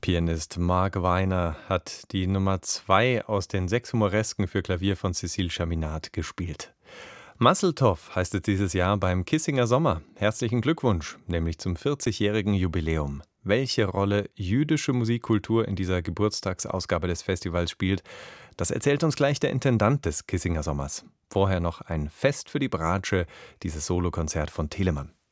Pianist Mark Weiner hat die Nummer 2 aus den 6 Humoresken für Klavier von Cécile Chaminade gespielt. Mazel Tov heißt es dieses Jahr beim Kissinger Sommer. Herzlichen Glückwunsch, nämlich zum 40-jährigen Jubiläum. Welche Rolle jüdische Musikkultur in dieser Geburtstagsausgabe des Festivals spielt, das erzählt uns gleich der Intendant des Kissinger Sommers. Vorher noch ein Fest für die Bratsche, dieses Solokonzert von Telemann.